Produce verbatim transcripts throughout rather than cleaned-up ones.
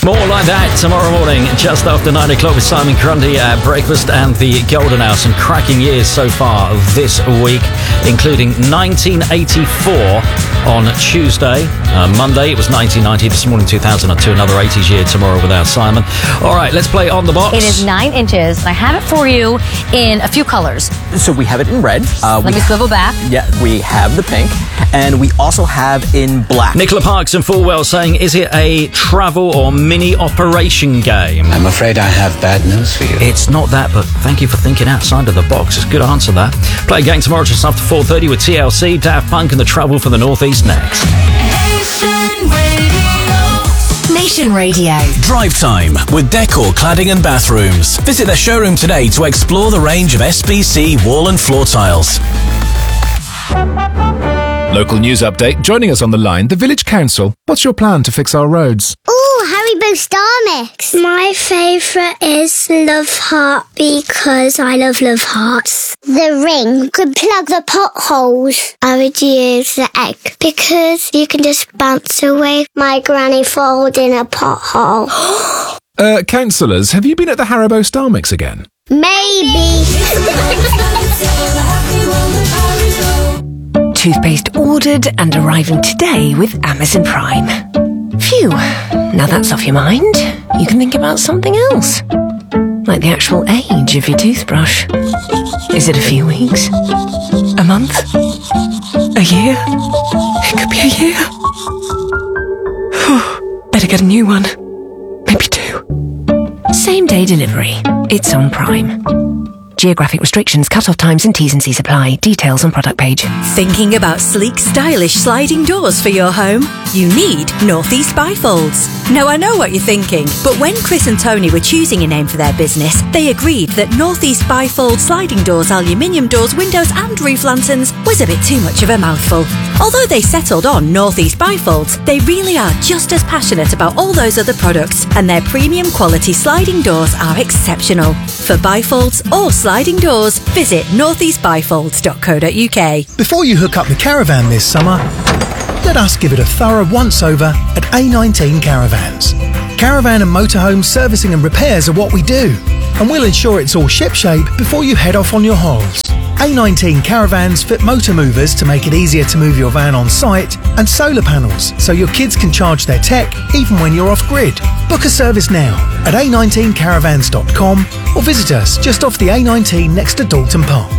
More like that tomorrow morning, just after nine o'clock with Simon Grundy at breakfast and the Golden Hour. Some cracking years so far this week, including nineteen eighty-four on Tuesday. Uh, Monday, it was nineteen ninety. This morning, two thousand two, another eighties year tomorrow with our Simon. All right, let's play On The Box. It is nine inches. I have it for you in a few colors. So we have it in red. Uh, Let me swivel back. Yeah, we have the pink. And we also have in black. Nicola Parks and Fullwell saying, is it a travel or mini operation game? I'm afraid I have bad news for you. It's not that, but thank you for thinking outside of the box. It's a good answer, that. Play a game tomorrow just after four thirty with T L C, Daft Punk and the Travel for the Northeast next. Nation Radio. Drive Time with Decor Cladding and Bathrooms. Visit their showroom today to explore the range of S B C wall and floor tiles. Local news update. Joining us on the line, the Village Council. What's your plan to fix our roads? Ooh, Haribo Star Mix. My favourite is Love Heart because I love Love Hearts. The ring could plug the potholes. I would use the egg because you can just bounce away my granny falls in a pothole. uh, councillors, have you been at the Haribo Star Mix again? Maybe. Toothpaste ordered and arriving today with Amazon Prime. Phew, now that's off your mind. You can think about something else. Like the actual age of your toothbrush. Is it a few weeks? A month? A year? It could be a year. Better get a new one. Maybe two. Same day delivery. It's on Prime. Geographic restrictions, cut-off times and T's and C's apply. Details on product page. Thinking about sleek, stylish sliding doors for your home? You need Northeast Bifolds. Now, I know what you're thinking, but when Chris and Tony were choosing a name for their business, they agreed that Northeast Bifold sliding doors, aluminium doors, windows and roof lanterns was a bit too much of a mouthful. Although they settled on Northeast Bifolds, they really are just as passionate about all those other products, and their premium quality sliding doors are exceptional. For bifolds or sliding doors, visit northeast bifolds dot co dot uk. Before you hook up the caravan this summer, let us give it a thorough once-over at A nineteen Caravans. Caravan and motorhome servicing and repairs are what we do, and we'll ensure it's all shipshape before you head off on your holes. A nineteen Caravans fit motor movers to make it easier to move your van on site, and solar panels so your kids can charge their tech even when you're off-grid. Book a service now at a nineteen caravans dot com or visit us just off the A nineteen next to Dalton Park.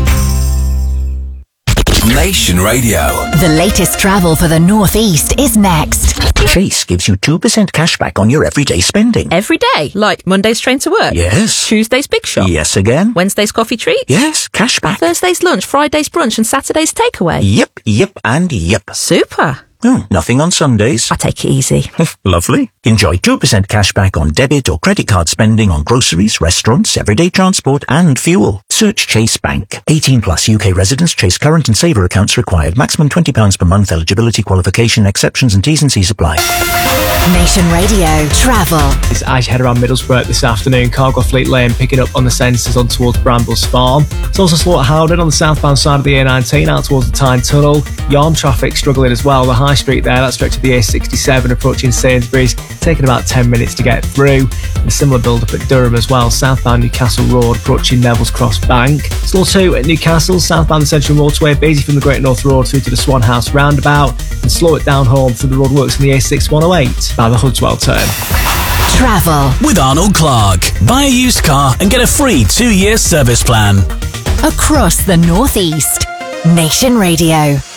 Nation Radio. The latest travel for the Northeast is next. Chase gives you two percent cash back on your everyday spending. Every day? Like Monday's train to work? Yes. Tuesday's big shop? Yes again. Wednesday's coffee treat? Yes, cash back. Thursday's lunch, Friday's brunch and Saturday's takeaway? Yep, yep and yep. Super. Oh, nothing on Sundays. I take it easy. Lovely. Enjoy two percent cash back on debit or credit card spending on groceries, restaurants, everyday transport and fuel. Search Chase Bank. eighteen plus U K residents. Chase current and saver accounts required. Maximum twenty pounds per month. Eligibility, qualification, exceptions and T's and C's apply. Nation Radio Travel. It's as you head around Middlesbrough this afternoon, Cargo Fleet Lane picking up on the sensors on towards Brambles Farm. It's also slow at Howden on the southbound side of the A nineteen out towards the Tyne Tunnel. Yarm traffic struggling as well. The High Street there, that stretch of the A sixty-seven approaching Sainsbury's, taking about ten minutes to get through. And a similar build up at Durham as well, southbound Newcastle Road approaching Neville's Cross Bank. Slow too at Newcastle, southbound the Central Motorway, busy from the Great North Road through to the Swan House roundabout, and slow it down home through the roadworks in the A six one oh eight by the Hudswell turn. Travel with Arnold Clark. Buy a used car and get a free two-year service plan. Across the Northeast. Nation Radio.